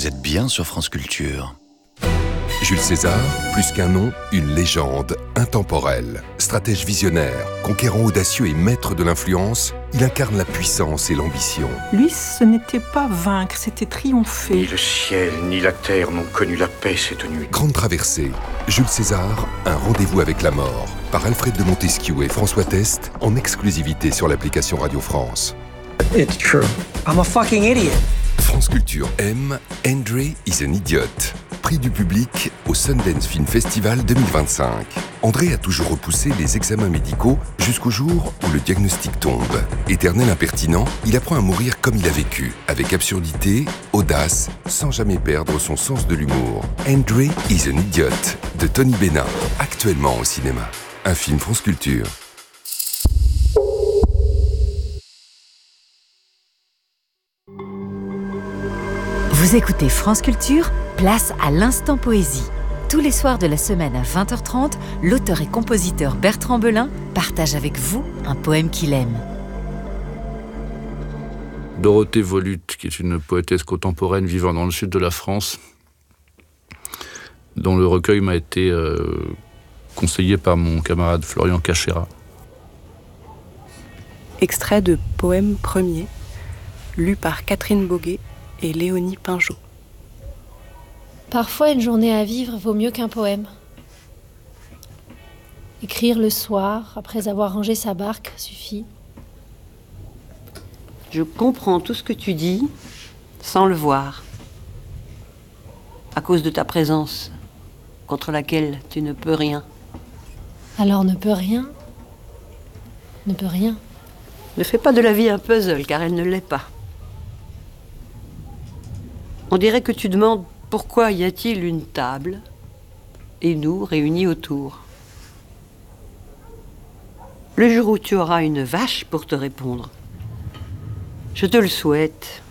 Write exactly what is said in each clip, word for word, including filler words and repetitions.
Vous êtes bien sur France Culture. Jules César, plus qu'un nom, une légende intemporelle. Stratège visionnaire, conquérant audacieux et maître de l'influence, il incarne la puissance et l'ambition. Lui, ce n'était pas vaincre, c'était triompher. Ni le ciel, ni la terre n'ont connu la paix cette nuit. Grande traversée, Jules César, un rendez-vous avec la mort, par Alfred de Montesquieu et François Test, en exclusivité sur l'application Radio France. It's true. I'm a fucking idiot. France Culture aime André is an Idiot. Prix du public au Sundance Film Festival deux mille vingt-cinq. André a toujours repoussé les examens médicaux jusqu'au jour où le diagnostic tombe. Éternel impertinent, il apprend à mourir comme il a vécu, avec absurdité, audace, sans jamais perdre son sens de l'humour. André is an Idiot, de Tony Bénin, actuellement au cinéma. Un film France Culture. Vous écoutez France Culture, place à l'instant poésie. Tous les soirs de la semaine à vingt heures trente, l'auteur et compositeur Bertrand Belin partage avec vous un poème qu'il aime. Dorothée Volut, qui est une poétesse contemporaine vivant dans le sud de la France, dont le recueil m'a été euh, conseillé par mon camarade Florian Cachera. Extrait de Poème premier, lu par Catherine Boguet et Léonie Pinjot. Parfois, une journée à vivre vaut mieux qu'un poème. Écrire le soir, après avoir rangé sa barque, suffit. Je comprends tout ce que tu dis sans le voir. À cause de ta présence, contre laquelle tu ne peux rien. Alors ne peut rien, ne peut rien. Ne fais pas de la vie un puzzle, car elle ne l'est pas. On dirait que tu demandes pourquoi y a-t-il une table et nous réunis autour. Le jour où tu auras une vache pour te répondre, je te le souhaite.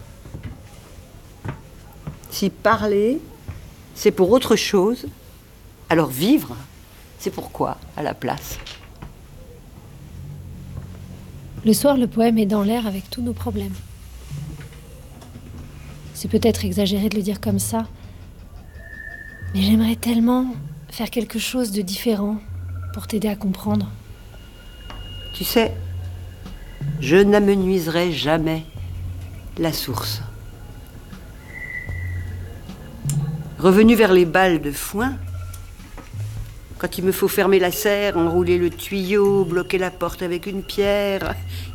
Si parler, c'est pour autre chose, alors vivre, c'est pourquoi à la place. Le soir, le poème est dans l'air avec tous nos problèmes. C'est peut-être exagéré de le dire comme ça, mais j'aimerais tellement faire quelque chose de différent pour t'aider à comprendre. Tu sais, je n'amenuiserai jamais la source. Revenu vers les balles de foin, quand il me faut fermer la serre, enrouler le tuyau, bloquer la porte avec une pierre,